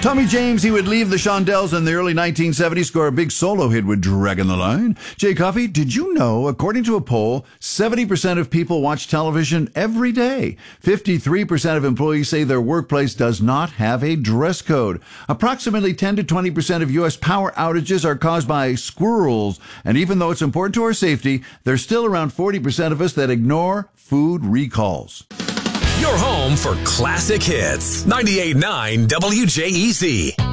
Tommy James, he would leave the Shondells in the early 1970s, score a big solo hit with Dragging the Line. Jay Coffey, did you know, according to a poll, 70% of people watch television every day. 53% of employees say their workplace does not have a dress code. Approximately 10 to 20% of U.S. power outages are caused by squirrels. And even though it's important to our safety, there's still around 40% of us that ignore food recalls. Your home for classic hits. 98.9 WJEZ.